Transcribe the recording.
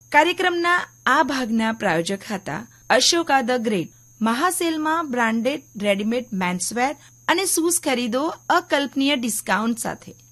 કાર્યક્રમના આ ભાગના પ્રાયોજક હતા Ashoka the great. મહાસેલમાં branded readymade menswear અને શૂઝ ખરીદો અકલ્પનીય ડિસ્કાઉન્ટ સાથે.